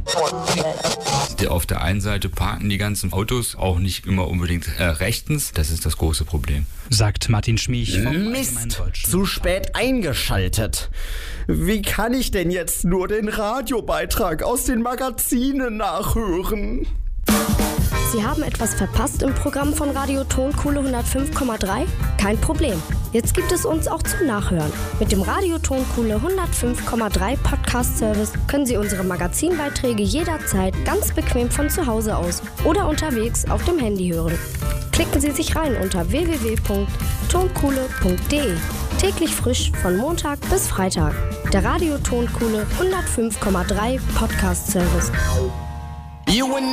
Auf der einen Seite parken die ganzen Autos auch nicht immer unbedingt rechtens. Das ist das große Problem. Sagt Martin Schmiech vom Allgemeinen Mist, Deutschen. zu spät eingeschaltet. Wie kann ich denn jetzt nur den Radiobeitrag aus den Magazinen nachhören? Sie haben etwas verpasst im Programm von Radio Tonkuhle 105,3? Kein Problem. Jetzt gibt es uns auch zum Nachhören. Mit dem Radio Tonkuhle 105,3 Podcast-Service können Sie unsere Magazinbeiträge jederzeit ganz bequem von zu Hause aus oder unterwegs auf dem Handy hören. Klicken Sie sich rein unter www.tonkuhle.de. Täglich frisch von Montag bis Freitag. Der Radio Tonkuhle 105,3 Podcast-Service.